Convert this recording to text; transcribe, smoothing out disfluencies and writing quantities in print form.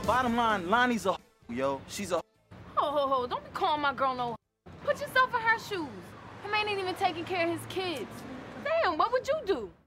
Bottom line, Lonnie's a yo. She's a Ho, don't be calling my girl no. Put yourself in her shoes. Him ain't even taking care of his kids. Damn, what would you do?